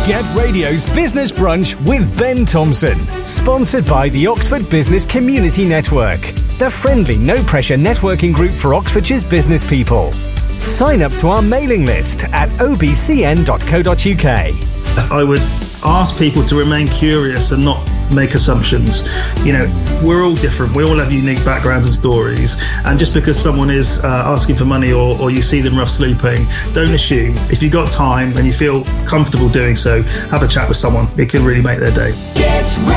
Get Radio's Business Brunch with Ben Thompson. Sponsored by the Oxford Business Community Network, the friendly, no-pressure networking group for Oxfordshire's business people. Sign up to our mailing list at obcn.co.uk. I would ask people to remain curious and not make assumptions. You know, we're all different. We all have unique backgrounds and stories. And just because someone is asking for money or you see them rough sleeping, don't assume. If you've got time and you feel comfortable doing so, have a chat with someone. It can really make their day. Get